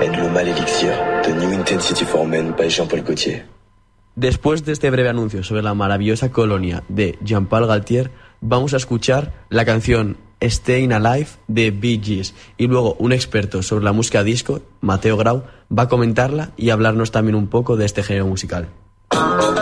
Global Elixir, The New Intensity for Men by Jean-Paul Gaultier. Después de este breve anuncio sobre la maravillosa colonia de Jean-Paul Gaultier, vamos a escuchar la canción Staying Alive de Bee Gees, y luego un experto sobre la música disco, Mateo Grau, va a comentarla y hablarnos también un poco de este género musical.